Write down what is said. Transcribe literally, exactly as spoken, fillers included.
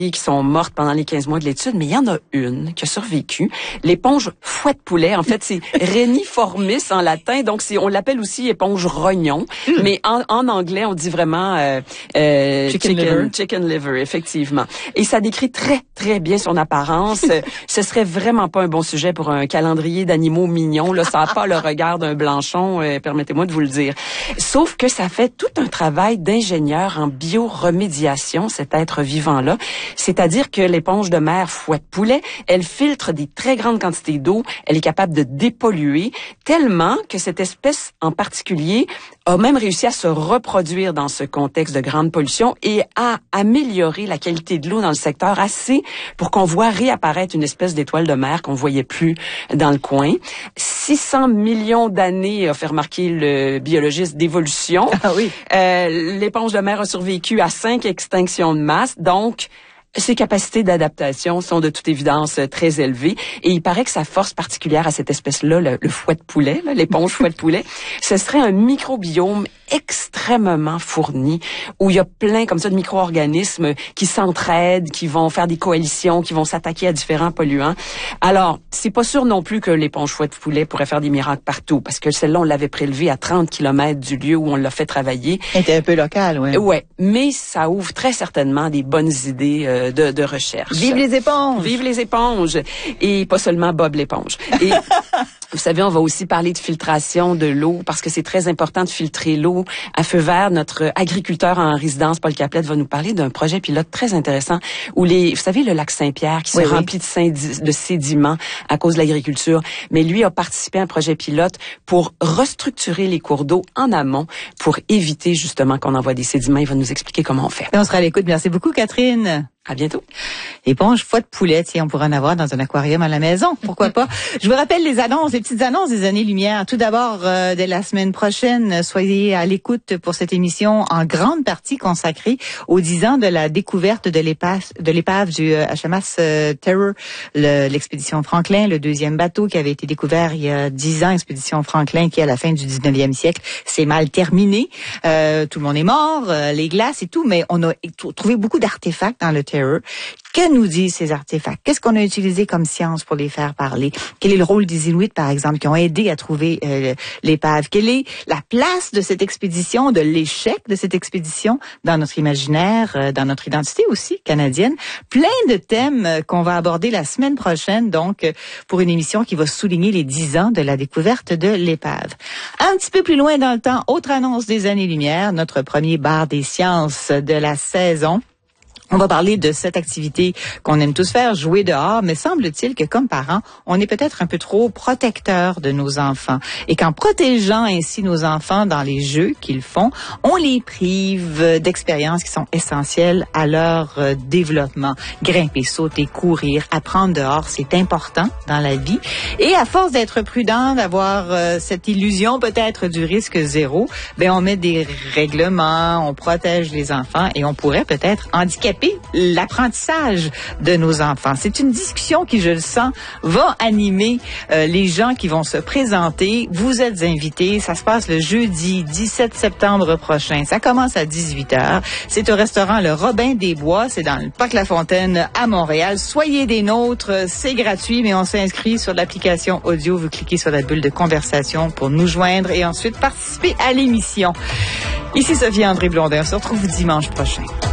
qui sont mortes pendant les quinze mois de l'étude, mais il y en a une qui a survécu. L'éponge fouet de poulet, en fait, c'est Reniformis en latin, donc c'est, on l'appelle aussi éponge rognon, mm. mais en, en anglais, on dit vraiment euh, euh, chicken, chicken, liver. chicken liver, effectivement. Et ça décrit très, très bien son apparence. Ce serait vraiment pas un bon sujet pour un calendrier d'animaux mignons. Là, ça n'a pas le regard d'un blanchon, euh, permettez-moi de vous le dire. Sauf que ça fait tout un travail d'ingénieur en bioremédiation, cet être vivant-là. C'est-à-dire que l'éponge de mer fouet de poulet, elle filtre des très grandes quantités d'eau, elle est capable de dépolluer, tellement que cette espèce en particulier a même réussi à se reproduire dans ce contexte de grande pollution et à améliorer la qualité de l'eau dans le secteur assez pour qu'on voit réapparaître une espèce d'étoile de mer qu'on voyait plus dans le coin. six cents millions d'années, a fait remarquer le biologiste d'évolution. Ah oui. Euh, l'éponge de mer a survécu à cinq extinctions de masse, donc ses capacités d'adaptation sont de toute évidence très élevées et il paraît que sa force particulière à cette espèce-là, le, le fouet de poulet, là, l'éponge fouet de poulet, ce serait un microbiome extrêmement fourni où il y a plein comme ça de micro-organismes qui s'entraident, qui vont faire des coalitions, qui vont s'attaquer à différents polluants. Alors, c'est pas sûr non plus que l'éponge fouet de poulet pourrait faire des miracles partout parce que celle-là, on l'avait prélevée à trente kilomètres du lieu où on l'a fait travailler. Elle était un peu locale, oui. Ouais, mais ça ouvre très certainement des bonnes idées euh, De, de recherche. Vive les éponges! Vive les éponges! Et pas seulement Bob l'éponge. Et vous savez, on va aussi parler de filtration de l'eau parce que c'est très important de filtrer l'eau à feu vert. Notre agriculteur en résidence, Paul Caplette, va nous parler d'un projet pilote très intéressant où les, vous savez, le lac Saint-Pierre qui oui, se oui. remplit de, sindi- de sédiments à cause de l'agriculture. Mais lui a participé à un projet pilote pour restructurer les cours d'eau en amont pour éviter justement qu'on envoie des sédiments. Il va nous expliquer comment on fait. Et on sera à l'écoute. Merci beaucoup, Catherine. À bientôt. Éponge fouet de poulet, tiens, on pourrait en avoir dans un aquarium à la maison, pourquoi pas. Je vous rappelle les annonces, les petites annonces des années-lumière. Tout d'abord, euh, dès la semaine prochaine, soyez à l'écoute pour cette émission en grande partie consacrée aux dix ans de la découverte de l'épave, de l'épave du euh, H M S euh, Terror, le, l'expédition Franklin, le deuxième bateau qui avait été découvert il y a dix ans, expédition Franklin, qui à la fin du dix-neuvième siècle s'est mal terminée. Euh, tout le monde est mort, euh, les glaces et tout, mais on a trouvé beaucoup d'artefacts dans le Terror. Que nous disent ces artefacts? Qu'est-ce qu'on a utilisé comme science pour les faire parler? Quel est le rôle des Inuits, par exemple, qui ont aidé à trouver euh, l'épave? Quelle est la place de cette expédition, de l'échec de cette expédition dans notre imaginaire, euh, dans notre identité aussi canadienne? Plein de thèmes euh, qu'on va aborder la semaine prochaine, donc, euh, pour une émission qui va souligner les dix ans de la découverte de l'épave. Un petit peu plus loin dans le temps, autre annonce des années-lumière, notre premier bar des sciences de la saison. On va parler de cette activité qu'on aime tous faire, jouer dehors, mais semble-t-il que comme parents, on est peut-être un peu trop protecteurs de nos enfants. Et qu'en protégeant ainsi nos enfants dans les jeux qu'ils font, on les prive d'expériences qui sont essentielles à leur euh, développement. Grimper, sauter, courir, apprendre dehors, c'est important dans la vie. Et à force d'être prudent, d'avoir euh, cette illusion peut-être du risque zéro, ben on met des règlements, on protège les enfants et on pourrait peut-être handicaper l'apprentissage de nos enfants. C'est une discussion qui, je le sens, va animer euh, les gens qui vont se présenter. Vous êtes invités. Ça se passe le jeudi dix-sept septembre prochain. Ça commence à dix-huit heures. C'est au restaurant Le Robin des Bois. C'est dans le Parc La Fontaine à Montréal. Soyez des nôtres. C'est gratuit, mais on s'inscrit sur l'application audio. Vous cliquez sur la bulle de conversation pour nous joindre et ensuite participer à l'émission. Ici Sophie André Blondin. On se retrouve dimanche prochain.